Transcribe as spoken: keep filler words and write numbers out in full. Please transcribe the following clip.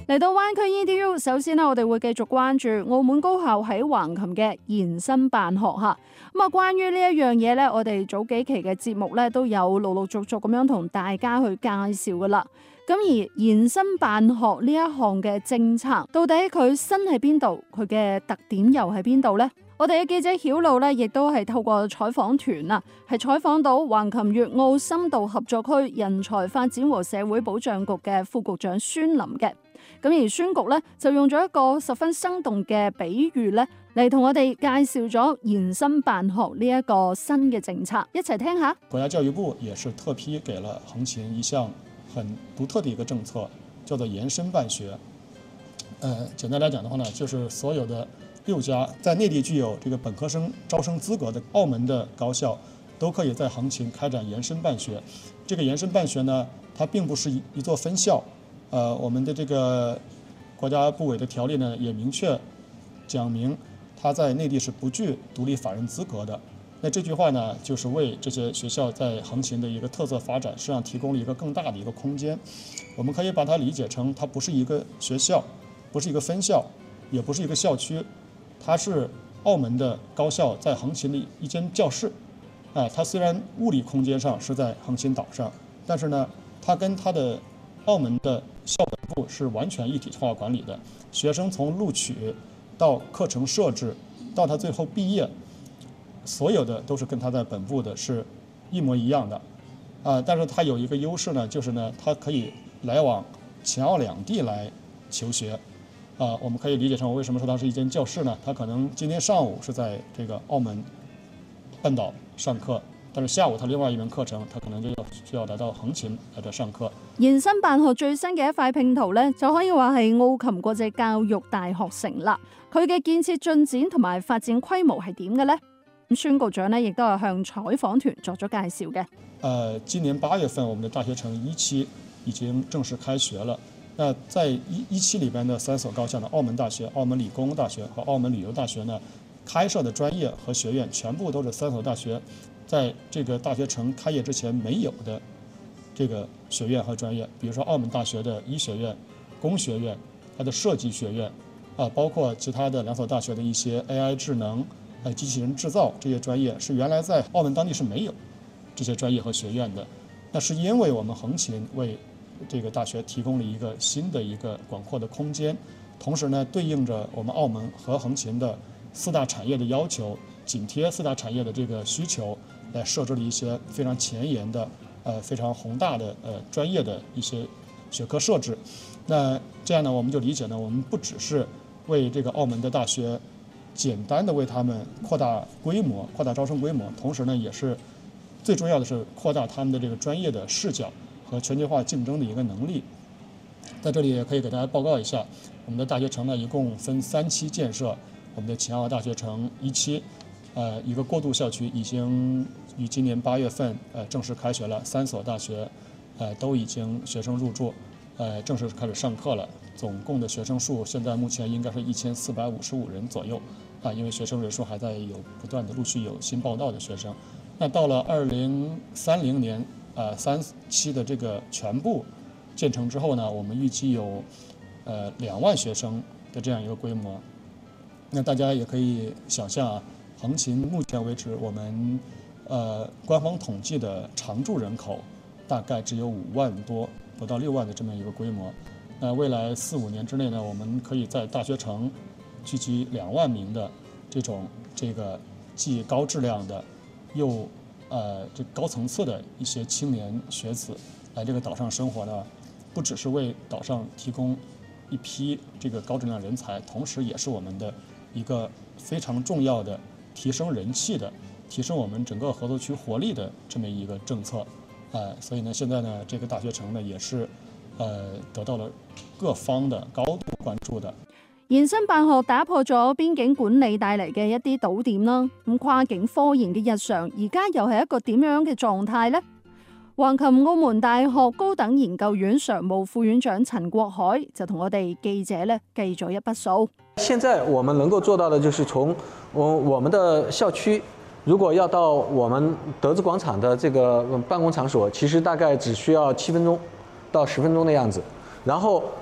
嚟到灣區 E D U， 首先呢，我哋會繼續關注澳門高校喺橫琴嘅延伸辦學嚇。咁啊，關於呢一樣嘢咧，我哋早幾期嘅節目咧都有陸陸續續咁樣同大家去介紹噶啦。咁而延伸辦學呢一項嘅政策，到底佢新喺邊度？佢嘅特點又喺邊度呢？我哋嘅記者曉露咧，亦都係透過採訪團啊，係採訪到橫琴粵澳深度合作區人才發展和社會保障局嘅副局長孫林嘅。咁而孫局咧就用咗一個十分生動嘅比喻咧，嚟同我哋介紹咗延伸辦學呢一個新嘅政策，一齊聽下。 國家教育部也是特批給了橫琴一項很獨特的一個政策，叫做延伸辦學。呃，簡單來講的話呢，就是所有的六家在內地具有這個本科生招生資格的澳門的高校，都可以在橫琴開展延伸辦學。這個延伸辦學呢，它並不是一一座分校。呃，我們的這個國家部委的條例呢，也明確講明，它在內地是不具獨立法人資格的。那這句話呢，就是為這些學校在橫琴的一個特色發展，實際上提供了一個更大的一個空間。我們可以把它理解成，它不是一個學校，不是一個分校，也不是一個校區，它是澳門的高校在橫琴的一間教室。啊，它雖然物理空間上是在橫琴島上，但是呢，它跟它的澳門的校本部是完全一體化管理的，學生從錄取到課程設置到他最後畢業，所有的都是跟他在本部的是一模一樣的，啊，但是它有一個優勢呢，就是呢，它可以來往前澳兩地來求學，啊，我們可以理解成我為什麼說它是一間教室呢？它可能今天上午是在這個澳門半島上課。但是下午他另外一門課程，他可能就要需要來到橫琴來這上課。 延伸辦學最新嘅一塊拼圖咧，就可以話係澳琴國際教育大學城啦。佢嘅建設進展同埋發展規模係點嘅呢？咁孫局長呢亦都係向採訪團作咗介紹嘅。 呃，今年八月份，我們的大學城一期已經正式開學了。那在一一期裏邊的三所高校呢，澳門大學、澳門理工大學和澳門旅遊大學呢，開設的專業和學院全部都是三所大學在這個大學城開業之前沒有的這個學院和專業，比如說澳門大學的醫學院、工學院、它的設計學院，啊，包括其他的兩所大學的一些 A I 智能、呃機器人製造這些專業，是原來在澳門當地是沒有這些專業和學院的。那是因為我們橫琴為這個大學提供了一個新的一個廣闊的空間，同時呢，對應着我們澳門和橫琴的四大產業的要求，緊貼四大產業的這個需求，來設置了一些非常前沿的、呃非常宏大的、呃專業的一些學科設置。那這樣呢，我們就理解呢，我們不只是為這個澳門的大學簡單的為他們擴大規模、擴大招生規模，同時呢，也是最重要的是擴大他們的這個專業的視角和全球化競爭的一個能力。在這裡也可以給大家報告一下，我們的大學城呢，一共分三期建設。我們的前澳大學城一期，呃，一個過渡校區已經於今年八月份，呃，正式開學了。三所大學，呃，都已經學生入住，呃，正式開始上課了。總共的學生數現在目前應該是一千四百五十五人左右，啊，因為學生人數還在有不斷的陸續有新報到的學生。那到了二零三零年，呃，三期的這個全部建成之後呢，我們預計有，呃，兩萬學生的這樣一個規模。那大家也可以想象啊，橫琴目前為止，我們呃官方統計的常住人口大概只有五萬多，不到六萬的這麼一個規模。那未來四五年之內呢，我們可以在大學城聚集兩萬名的這種這個既高質量的又呃這高層次的一些青年學子來這個島上生活呢，不只是為島上提供一批這個高質量人才，同時也是我們的一個非常重要的提升人氣的、提升我們整個合作區活力的這麼一個政策，呃，所以呢，現在呢，這個大學城呢，也是，呃，得到了各方的高度關注的。 延伸辦學打破咗邊境管理帶嚟嘅一啲堵點啦，咁跨境科研嘅日常，而家又係一個點樣嘅狀態呢？橫琴澳門大學高等研究院常務副院長陳國海就同我哋記者咧計咗一筆數。 現在我們能夠做到的，就是從我我們的校區，如果要到我們德資廣場的這個辦公場所，其實大概只需要七分鐘到十分鐘的樣子。然後